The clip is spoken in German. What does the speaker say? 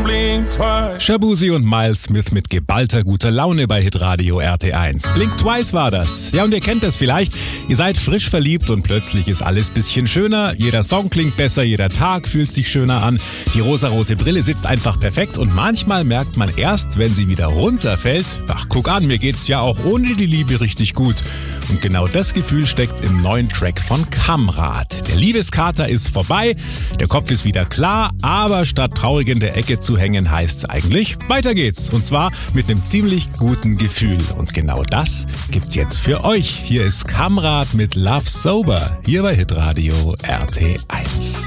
blink twice. Shabuzi und Miles Smith mit geballter guter Laune bei Hitradio RT1. Blink Twice war das. Ja, und ihr kennt das vielleicht. Ihr seid frisch verliebt und plötzlich ist alles bisschen schöner. Jeder Song klingt besser, jeder Tag fühlt sich schöner an. Die rosarote Brille sitzt einfach perfekt und manchmal merkt man erst, wenn sie wieder runterfällt, ach, guck an, mir geht's ja auch ohne die Liebe richtig gut. Und genau das Gefühl steckt im neuen Track von Kamrat. Der Liebeskater ist vorbei, der Kopf ist wieder klar, aber statt traurig in der Ecke zu hängen, heißt's eigentlich, weiter geht's. Und zwar mit einem ziemlich guten Gefühl. Und genau das gibt's jetzt für euch. Hier ist Kamrat mit Love Sober, hier bei Hitradio RT1.